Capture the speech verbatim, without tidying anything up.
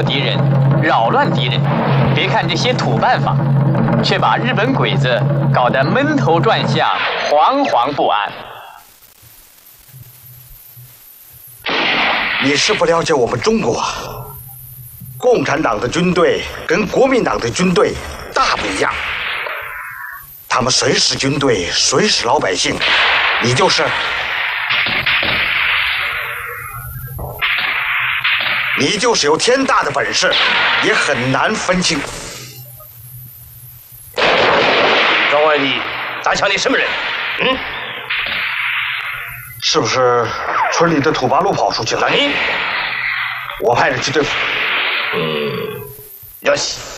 迫敌人，扰乱敌人。别看这些土办法，却把日本鬼子搞得闷头转向，惶惶不安。 你是不了解我们中国啊，共产党的军队跟国民党的军队大不一样，他们谁是军队，谁是老百姓，你就是。你就是有天大的本事，也很难分清。 张外弟，打枪的什么人？嗯， 是不是村里的土八路跑出去了？ 你， 我派人去对付。 嗯，よし。